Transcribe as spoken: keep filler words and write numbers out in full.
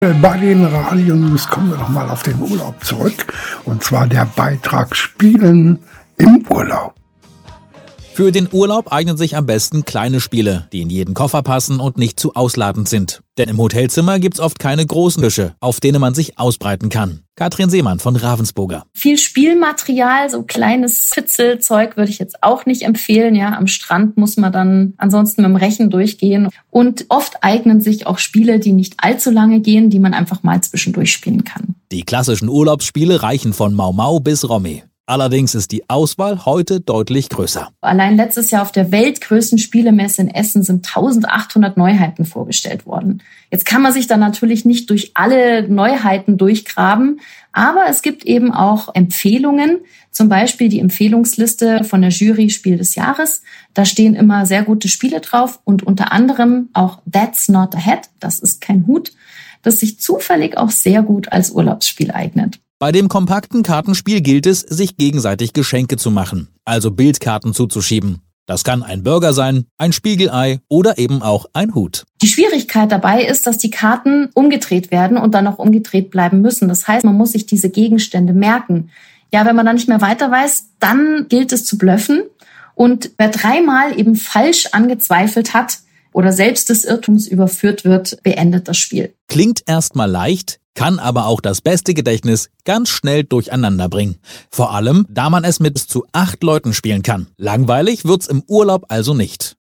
Bei den Radio-News kommen wir nochmal auf den Urlaub zurück. Und zwar der Beitrag Spielen im Urlaub. Für den Urlaub eignen sich am besten kleine Spiele, die in jeden Koffer passen und nicht zu ausladend sind. Denn im Hotelzimmer gibt's oft keine großen Tische, auf denen man sich ausbreiten kann. Katrin Seemann von Ravensburger. Viel Spielmaterial, so kleines Fitzelzeug würde ich jetzt auch nicht empfehlen. Ja, am Strand muss man dann ansonsten mit dem Rechen durchgehen. Und oft eignen sich auch Spiele, die nicht allzu lange gehen, die man einfach mal zwischendurch spielen kann. Die klassischen Urlaubsspiele reichen von Mau Mau bis Romy. Allerdings ist die Auswahl heute deutlich größer. Allein letztes Jahr auf der weltgrößten Spielemesse in Essen sind eintausendachthundert Neuheiten vorgestellt worden. Jetzt kann man sich da natürlich nicht durch alle Neuheiten durchgraben, aber es gibt eben auch Empfehlungen, zum Beispiel die Empfehlungsliste von der Jury Spiel des Jahres. Da stehen immer sehr gute Spiele drauf und unter anderem auch That's Not a Hat, das ist kein Hut, das sich zufällig auch sehr gut als Urlaubsspiel eignet. Bei dem kompakten Kartenspiel gilt es, sich gegenseitig Geschenke zu machen, also Bildkarten zuzuschieben. Das kann ein Burger sein, ein Spiegelei oder eben auch ein Hut. Die Schwierigkeit dabei ist, dass die Karten umgedreht werden und dann auch umgedreht bleiben müssen. Das heißt, man muss sich diese Gegenstände merken. Ja, wenn man dann nicht mehr weiter weiß, dann gilt es zu bluffen. Und wer dreimal eben falsch angezweifelt hat oder selbst des Irrtums überführt wird, beendet das Spiel. Klingt erstmal leicht, kann aber auch das beste Gedächtnis ganz schnell durcheinander bringen. Vor allem, da man es mit bis zu acht Leuten spielen kann. Langweilig wird's im Urlaub also nicht.